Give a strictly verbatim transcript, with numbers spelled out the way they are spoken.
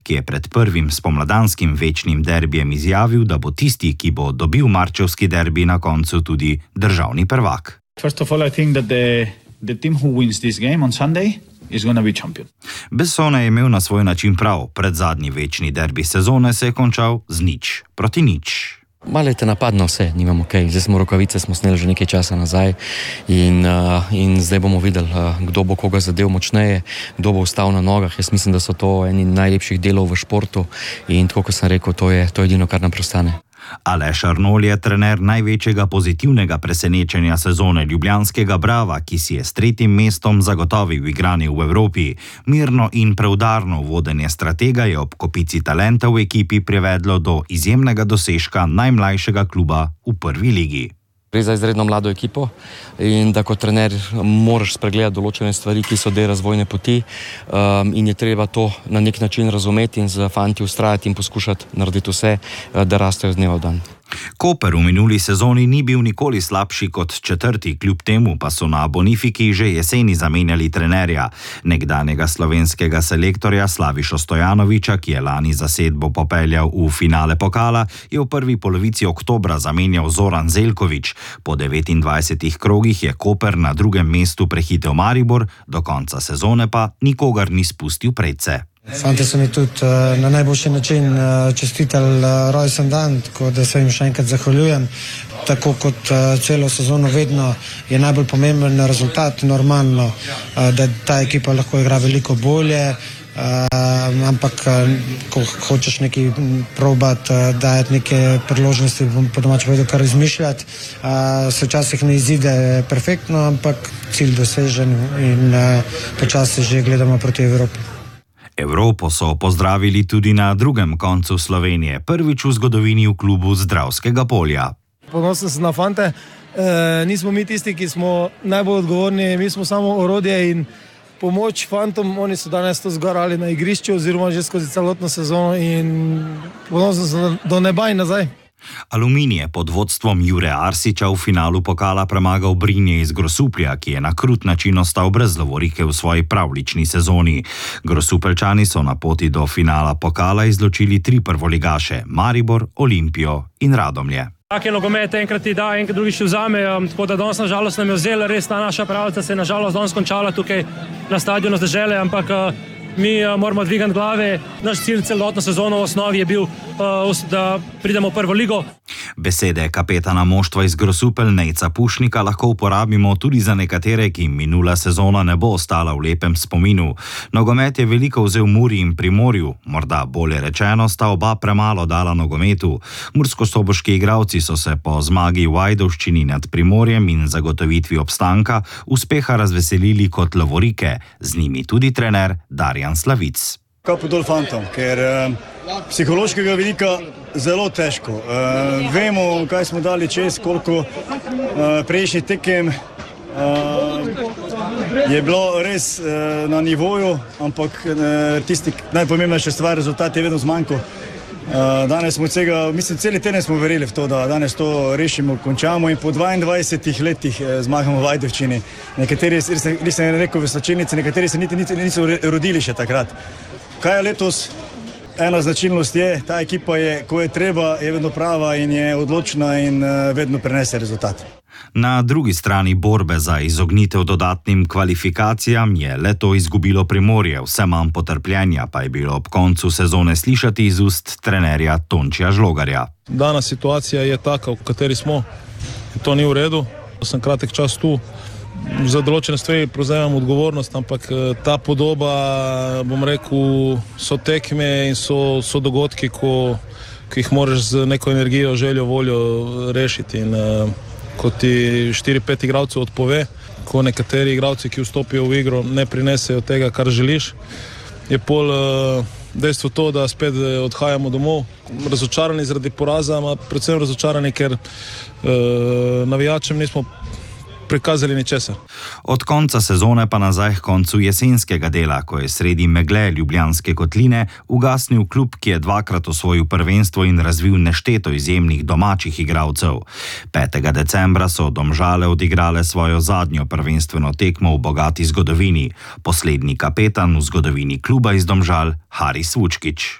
ki je pred prvim spomladanskim večnim derbijem izjavil, da bo tisti, ki bo dobil marčevski derbi, na koncu tudi državni prvak. First of all, I think that the, the team who wins this game on Sunday is going to be champion. Bessone je imel na svoj način prav. Pred zadnji večni derbi sezone se je končal z nič proti nič. Malo te napadno vse, nimamo kaj. Zdaj smo rokavice, smo sneli že nekaj časa nazaj in, uh, in zdaj bomo videli, uh, kdo bo koga zadev močneje, kdo bo ostal na nogah. Jaz mislim, da so to eni najlepših delov v športu in tako, kot sem rekel, to je, to je edino, kar nam preostane. Aleš Arnolj je trener največjega pozitivnega presenečenja sezone ljubljanskega Brava, ki si je s tretjim mestom zagotovil igranje v Evropi. Mirno in preudarno vodenje stratega je ob kopici talenta v ekipi privedlo do izjemnega dosežka najmlajšega kluba v prvi ligi. Gre za izredno mlado ekipo in da kot trener moraš spregledati določene stvari, ki so del razvojne poti um, in je treba to na nek način razumeti in z fanti ustrajati in poskušati narediti vse, da rastejo z dneva v dan. Koper v minuli sezoni ni bil nikoli slabši kot četrti, kljub temu pa so na Bonifiki že jeseni zamenjali trenerja. Nekdanjega slovenskega selektorja Slavišo Stojanoviča, ki je lani zasedbo popeljal v finale pokala, je v prvi polovici oktobra zamenjal Zoran Zeljković. Po devetindvajsetih krogih je Koper na drugem mestu prehitel Maribor, do konca sezone pa nikogar ni spustil predse. Fantje so mi tudi na najboljši način čestitali rojsten dan, tako da se jim še enkrat zahvaljujem. Tako kot celo sezono vedno je najbolj pomemben rezultat, normalno, da ta ekipa lahko igra veliko bolje, ampak ko hočeš nekaj probati, dajati neke priložnosti, bom po domače povedal, kar izmišljati, se včasih ne izide perfektno, ampak cilj dosežen in počasi že gledamo proti Evropi. Evropo so pozdravili tudi na drugem koncu Slovenije, prvič v zgodovini v klubu Zdravskega polja. Ponosen sem na fante, e, nismo mi tisti, ki smo najbolj odgovorni, mi smo samo orodje in pomoč fantom, oni so danes to zgorali na igrišču oziroma že skozi celotno sezono in ponosen sem do neba in nazaj. Aluminij je pod vodstvom Jure Arsiča v finalu pokala premagal Brinje iz Grosuplja, ki je na krut način ostal brez lovorike v svoji pravlični sezoni. Grosupeljčani so na poti do finala pokala izločili tri prvoligaše: Maribor, Olimpijo in Radomlje. Tak je nogomet, enkrat ti da, enkrat drugi še vzame, tako da danes nažalost nam je vzela res ta naša pravljica, se je nažalost danes končala tukaj na stadionu z Dežele, ampak mi moramo dvigati glave. Naš cilj celotno sezono v osnovi je bil, da pridemo v prvo ligo. Besede kapetana moštva iz Grosuplja Nejca Pušnika lahko uporabimo tudi za nekatere, ki minula sezona ne bo ostala v lepem spominu. Nogomet je veliko vzel Muri in Primorju, morda bolje rečeno sta oba premalo dala nogometu. Murskosoboški igralci so se po zmagi v Ajdovščini nad Primorjem in zagotovitvi obstanka uspeha razveselili kot lovorike, z njimi tudi trener Darjan Slavic. Kapo dol fantom, ker eh, psihološkega vidika zelo težko. Eh, vemo, kaj smo dali čez, koliko eh, prejšnjih tekem eh, je bilo res eh, na nivoju, ampak eh, tisti najpomembnejša stvar, rezultat je vedno zmanjko. Uh, danes smo vsega, mislim, celi teden smo verili v to, da danes to rešimo, končamo in po dvaindvajsetih letih eh, zmagamo v Ajdovščini. Nekateri, nisem rekel v slačilnici, nekateri se niti, niti niso rodili še takrat. Kaj je letos? Ena značilnost je, ta ekipa je, ko je treba, je vedno prava in je odločna in uh, vedno prenese rezultat. Na drugi strani borbe za izognitev dodatnim kvalifikacijam je leto izgubilo Primorje, vse manj potrpljenja pa je bilo ob koncu sezone slišati iz ust trenerja Tončija Žlogarja. Danas situacija je taka, v kateri smo, to ni v redu. Sem kratek čas tu, za določene stvari prevzemam odgovornost, ampak ta podoba, bom rekel, so tekme in so, so dogodki, ko, ki jih moraš z neko energijo, željo, voljo rešiti. In, ko ti štiri pet igralcev odpove, ko nekateri igralci, ki vstopijo v igro, ne prinesejo tega, kar želiš, je pol uh, dejstvo to, da spet odhajamo domov. Razočarani zaradi poraza, a predvsem razočarani, ker uh, navijačem nismo prikazali ničesar. Od konca sezone pa nazaj k koncu jesenskega dela, ko je sredi megle Ljubljanske kotline ugasnil klub, ki je dvakrat osvojil prvenstvo in razvil nešteto izjemnih domačih igralcev. petega decembra so Domžale odigrale svojo zadnjo prvenstveno tekmo v bogati zgodovini. Poslednji kapetan v zgodovini kluba iz Domžal, Haris Vučkić.